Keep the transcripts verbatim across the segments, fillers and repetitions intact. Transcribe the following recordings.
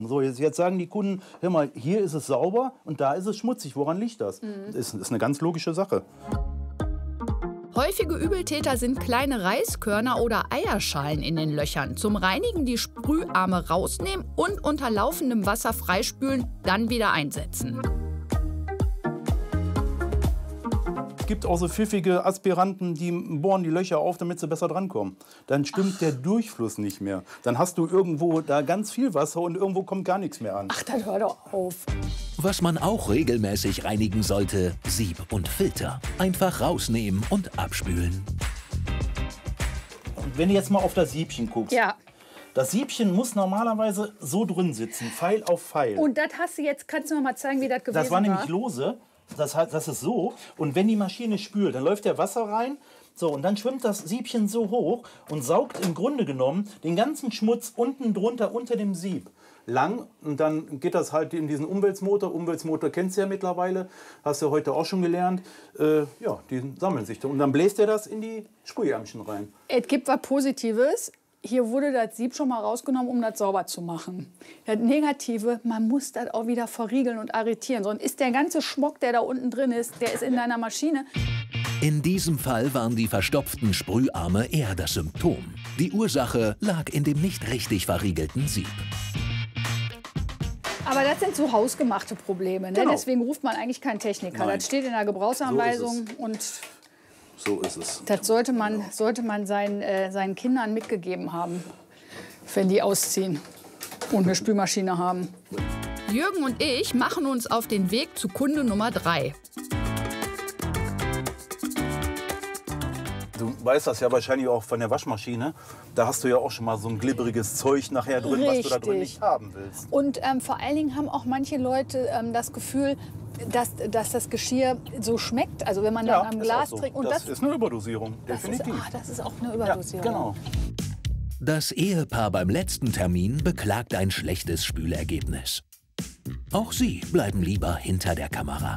So, jetzt, jetzt sagen die Kunden, hör mal, hier ist es sauber und da ist es schmutzig. Woran liegt das? Mhm. Das ist, ist eine ganz logische Sache. Häufige Übeltäter sind kleine Reiskörner oder Eierschalen in den Löchern. Zum Reinigen die Sprüharme rausnehmen und unter laufendem Wasser freispülen, dann wieder einsetzen. Es gibt auch so pfiffige Aspiranten, die bohren die Löcher auf, damit sie besser drankommen. Dann stimmt Ach. der Durchfluss nicht mehr. Dann hast du irgendwo da ganz viel Wasser und irgendwo kommt gar nichts mehr an. Ach, dann hör doch auf. Was man auch regelmäßig reinigen sollte, Sieb und Filter. Einfach rausnehmen und abspülen. Und wenn du jetzt mal auf das Siebchen guckst. Ja. Das Siebchen muss normalerweise so drin sitzen, Pfeil auf Pfeil. Und das hast du jetzt, kannst du noch mal zeigen, wie das gewesen war? Das war nämlich lose. Das, das ist so. Und wenn die Maschine spült, dann läuft der Wasser rein. So, und dann schwimmt das Siebchen so hoch und saugt im Grunde genommen den ganzen Schmutz unten drunter unter dem Sieb lang. Und dann geht das halt in diesen Umweltmotor. Umweltmotor kennst du ja mittlerweile, hast du heute auch schon gelernt. Äh, ja, die sammeln sich da. Und dann bläst er das in die Sprühärmchen rein. Es gibt was Positives. Hier wurde das Sieb schon mal rausgenommen, um das sauber zu machen. Das Negative, man muss das auch wieder verriegeln und arretieren. Sonst ist der ganze Schmock, der da unten drin ist, der ist in deiner Maschine. In diesem Fall waren die verstopften Sprüharme eher das Symptom. Die Ursache lag in dem nicht richtig verriegelten Sieb. Aber das sind so hausgemachte Probleme. Ne? Genau. Deswegen ruft man eigentlich keinen Techniker. Nein. Das steht in der Gebrauchsanweisung. So und So ist es. das sollte man, sollte man seinen, äh, seinen Kindern mitgegeben haben, wenn die ausziehen und eine Spülmaschine haben. Jürgen und ich machen uns auf den Weg zu Kunde Nummer drei. Du weißt das ja wahrscheinlich auch von der Waschmaschine. Da hast du ja auch schon mal so ein glibberiges Zeug nachher drin, was du da drin nicht haben willst. Und ähm, vor allen Dingen haben auch manche Leute ähm, das Gefühl, dass, dass das Geschirr so schmeckt. Also wenn man Ja, dann am ist Glas auch so. trinkt. Und das, das, ist eine Überdosierung, das, ist, definitiv. ah, das ist auch eine Ja, Überdosierung. genau. Das Ehepaar beim letzten Termin beklagt ein schlechtes Spülergebnis. Auch sie bleiben lieber hinter der Kamera.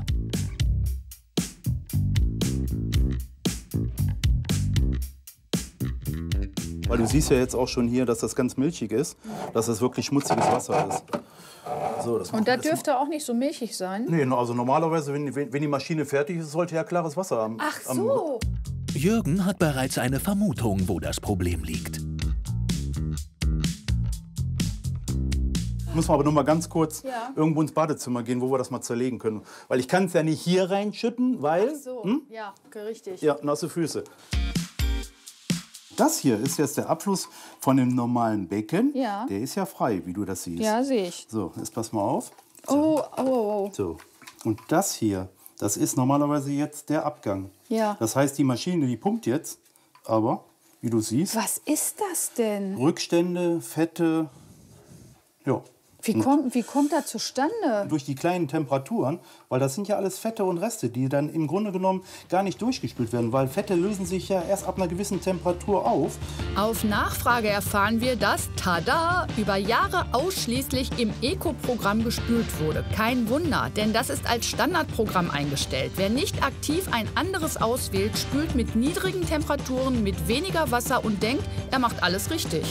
Weil du siehst ja jetzt auch schon hier, dass das ganz milchig ist, dass das wirklich schmutziges Wasser ist. So, das Und das dürfte auch nicht so milchig sein? Nee, also normalerweise, wenn, wenn die Maschine fertig ist, sollte ja klares Wasser haben. Ach so. Jürgen hat bereits eine Vermutung, wo das Problem liegt. Müssen wir aber noch mal ganz kurz Ja. irgendwo ins Badezimmer gehen, wo wir das mal zerlegen können. Weil ich kann es ja nicht hier reinschütten, weil... Ach so, Hm? ja, richtig. Ja, nasse Füße. Das hier ist jetzt der Abfluss von dem normalen Becken. Ja. Der ist ja frei, wie du das siehst. Ja, sehe ich. So, jetzt pass mal auf. Oh, oh, oh. So. Und das hier, das ist normalerweise jetzt der Abgang. Ja. Das heißt, die Maschine, die pumpt jetzt, aber, wie du siehst, Was ist das denn? Rückstände, Fette, ja. Wie kommt, wie kommt das zustande? Durch die kleinen Temperaturen, weil das sind ja alles Fette und Reste, die dann im Grunde genommen gar nicht durchgespült werden, weil Fette lösen sich ja erst ab einer gewissen Temperatur auf. Auf Nachfrage erfahren wir, dass, tada, über Jahre ausschließlich im Eco-Programm gespült wurde. Kein Wunder, denn das ist als Standardprogramm eingestellt. Wer nicht aktiv ein anderes auswählt, spült mit niedrigen Temperaturen, mit weniger Wasser und denkt, er macht alles richtig.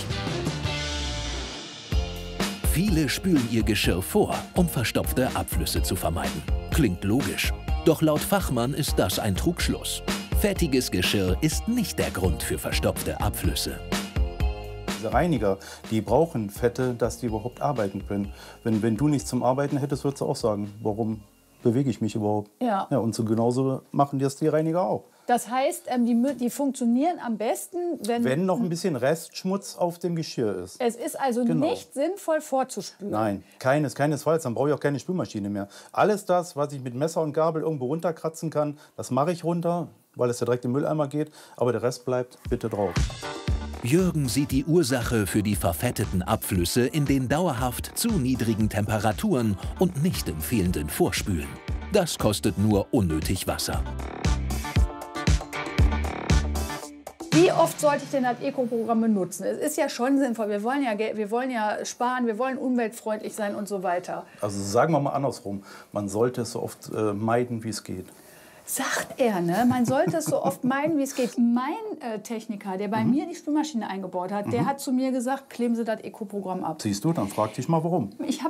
Viele spülen ihr Geschirr vor, um verstopfte Abflüsse zu vermeiden. Klingt logisch. Doch laut Fachmann ist das ein Trugschluss. Fettiges Geschirr ist nicht der Grund für verstopfte Abflüsse. Diese Reiniger, die brauchen Fette, dass die überhaupt arbeiten können. Wenn, wenn du nichts zum Arbeiten hättest, würdest du auch sagen, warum bewege ich mich überhaupt? Ja. Ja, und so genauso machen das die Reiniger auch. Das heißt, ähm, die, Mü- die funktionieren am besten, wenn, Wenn noch ein bisschen Restschmutz auf dem Geschirr ist. es ist also Genau. nicht sinnvoll vorzuspülen. Nein, keines, keinesfalls. Dann brauche ich auch keine Spülmaschine mehr. Alles das, was ich mit Messer und Gabel irgendwo runterkratzen kann, das mache ich runter, weil es ja direkt in den Mülleimer geht. Aber der Rest bleibt bitte drauf. Jürgen sieht die Ursache für die verfetteten Abflüsse in den dauerhaft zu niedrigen Temperaturen und nicht im fehlenden Vorspülen. Das kostet nur unnötig Wasser. Wie oft sollte ich denn das Eco-Programm benutzen? Es ist ja schon sinnvoll. Wir wollen ja, Geld- wir wollen ja sparen, wir wollen umweltfreundlich sein und so weiter. Also sagen wir mal andersrum. Man sollte es so oft äh, meiden, wie es geht. Sagt er, ne? Man sollte es so oft meiden, wie es geht. Mein äh, Techniker, der bei Mhm. mir die Spülmaschine eingebaut hat, der hat zu mir gesagt, kleben Sie das Eco-Programm ab. Siehst du, dann frag dich mal, warum. Ich habe